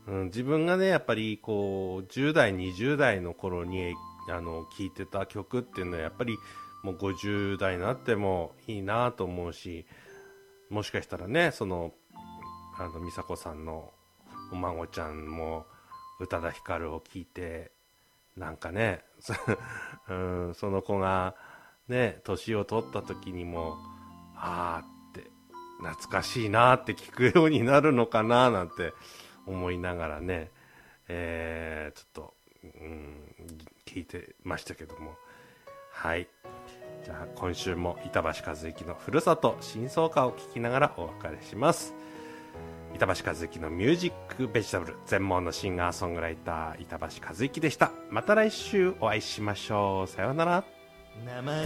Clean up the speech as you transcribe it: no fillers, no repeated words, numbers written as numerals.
自分がねやっぱりこう10代20代の頃に聴いてた曲っていうのはやっぱりもう50代になってもいいなと思うし、もしかしたらねその美佐子さんのお孫ちゃんも宇多田ヒカルを聴いてなんかねその子がね年を取った時にもあーって懐かしいなって聞くようになるのかななんて思いながらね、ちょっと、聞いてましたけども、はい。じゃあ今週も板橋和之のふるさと新草歌を聞きながらお別れします。板橋和之のミュージックベジタブル、全盲のシンガーソングライター板橋和之でした。また来週お会いしましょう。さようなら。